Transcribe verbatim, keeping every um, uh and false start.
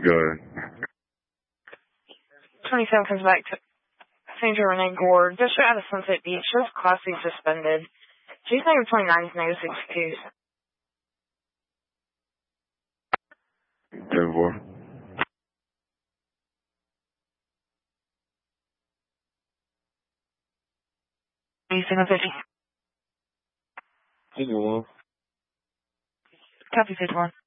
Go ahead. twenty-seven comes back to Sandra Renee Gore. Just out of Sunset Beach. She was Class C suspended. She's negative twenty-nine, he's negative sixty-two. ten four. Signal fifty. Signal one. Copy fifty-one.